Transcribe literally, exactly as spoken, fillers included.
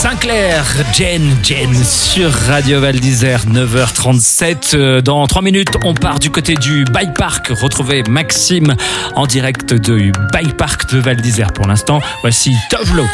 Sinclair, Jen, Jen sur Radio Val d'Isère, neuf heures trente-sept. Dans trois minutes, on part du côté du Bike Park. Retrouvez Maxime en direct du Bike Park de Val d'Isère. Pour l'instant, voici Tovlo.